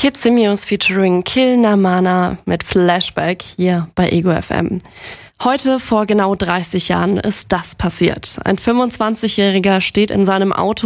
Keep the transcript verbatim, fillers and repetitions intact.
Kid Simios featuring Kill Namana mit Flashback hier bei Ego F M. Heute vor genau dreißig Jahren ist das passiert. Ein fünfundzwanzigjähriger steht in seinem Auto